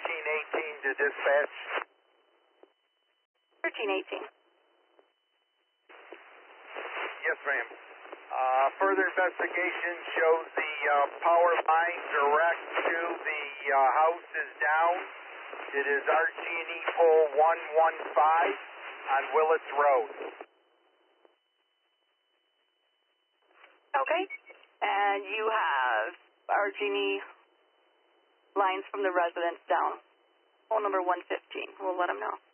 1318 to dispatch. 1318. Yes, ma'am. Further investigation shows the power line direct to the house is down. It is RG&E pole 115 on Willits Road. Okay. And you have RG&E lines from the residence down. Pole number 115. We'll let them know.